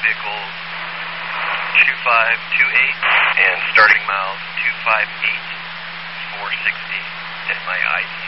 vehicle 2528 and starting miles 258, 460 at my ID.